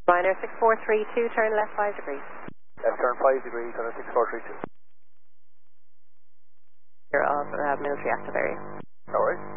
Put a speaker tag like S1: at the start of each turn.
S1: Ryanair 6432, turn left 5 degrees.
S2: Left turn 5 degrees on a 6432.
S1: You're of military active area.
S2: Alright.